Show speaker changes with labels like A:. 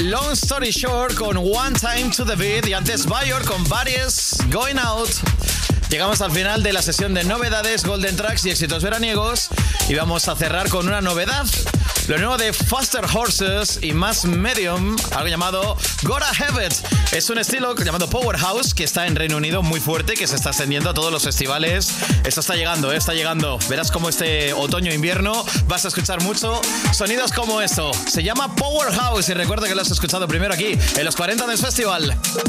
A: Long Story Short con One Time to the Beat y antes Bayor con Various Going Out. Llegamos al final de la sesión de novedades, Golden Tracks y éxitos veraniegos y vamos a cerrar con una novedad. Lo nuevo de Faster Horses y Mass Medium, algo llamado Gotta Have It. Es un estilo llamado Powerhouse que está en Reino Unido muy fuerte, que se está extendiendo a todos los festivales. Esto está llegando, está llegando. Verás cómo este otoño-invierno vas a escuchar mucho sonidos como esto. Se llama Powerhouse y recuerda que lo has escuchado primero aquí en los 40 Dance Festival.